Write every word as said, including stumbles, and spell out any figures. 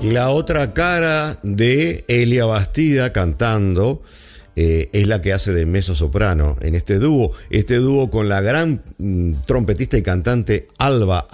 Y la otra cara de Elia Bastida cantando eh, es la que hace de mezzosoprano en este dúo. Este dúo con la gran mm, trompetista y cantante Alba